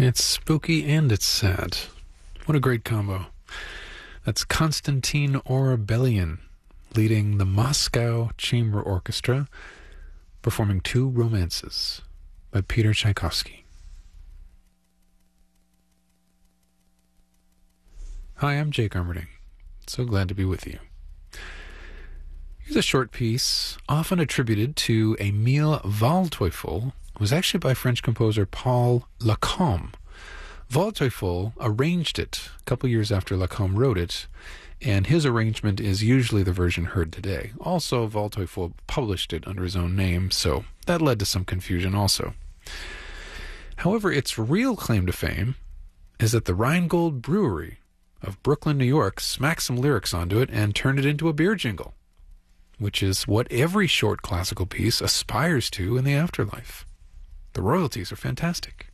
It's spooky and it's sad. What a great combo. That's Konstantin Orabelian leading the Moscow Chamber Orchestra, performing Two Romances by Peter Tchaikovsky. Hi, I'm Jake Armerding. So glad to be with you. Here's a short piece often attributed to Emile Waldteufel. It was actually by French composer Paul Lacombe. Waldteufel arranged it a couple years after Lacombe wrote it, and his arrangement is usually the version heard today. Also, Waldteufel published it under his own name, so that led to some confusion also. However, its real claim to fame is that the Rheingold Brewery of Brooklyn, New York, smacked some lyrics onto it and turned it into a beer jingle, which is what every short classical piece aspires to in the afterlife. The royalties are fantastic.